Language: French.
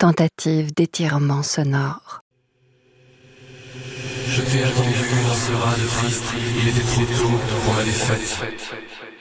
tentative d'étirement sonore. Je t'ai attendu dans ce raz de triste, il était trop tôt pour ma défaite.